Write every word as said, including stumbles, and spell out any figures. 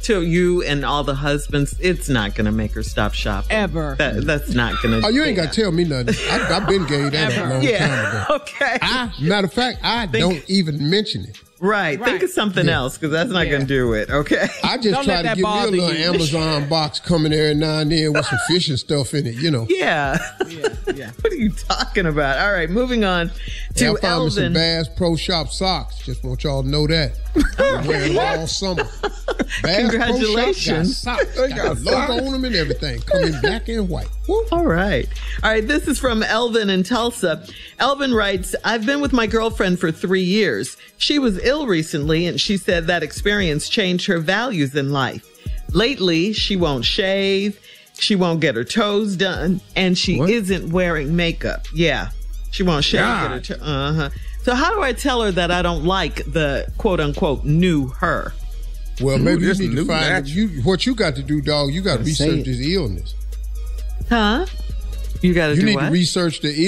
to you and all the husbands, it's not going to make her stop shopping. Ever. That, that's not going to. Oh, you ain't got to tell me nothing. I, I've been gay that a long yeah. time ago. Okay. I, matter of fact, I Think, don't even mention it. Right. right. Think of something yeah. else, because that's not yeah. going to do it. Okay. I just don't try to get me a little you. Amazon box coming every now and then with some fish and stuff in it, you know. Yeah. yeah. Yeah. What are you talking about? All right. Moving on to yeah, I found Elvin. me some Bass Pro Shop socks. Just want y'all to know that. I'm wearing them all summer. Bass Congratulations. Pro Shop got socks. They got a logo on them and everything. Come in black and white. Woo. All right. All right. This is from Elvin in Tulsa. Elvin writes, I've been with my girlfriend for three years. She was ill recently, and she said that experience changed her values in life. Lately, she won't shave, she won't get her toes done, and she what? isn't wearing makeup. Yeah, she won't shave. Get her to- uh-huh. So how do I tell her that I don't like the quote-unquote new her? Well, maybe Ooh, you need to find you, what you got to do, dog. You got to research this illness. Huh? You got to do You need what? to research the illness.